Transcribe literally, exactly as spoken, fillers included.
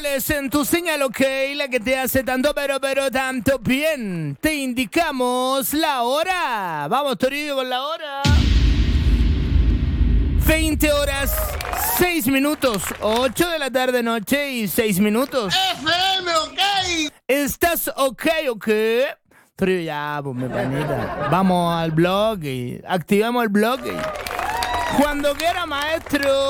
En tu señal OK, la que te hace tanto pero pero tanto bien. Te indicamos la hora. Vamos, Toribio, con la hora. veinte horas, seis minutos. ocho de la tarde noche y seis minutos. F M OK. ¿Estás OK o qué? Toribio, ya, pues mi panita. Vamos al blog y activamos el blog. Y... cuando quiera, maestro.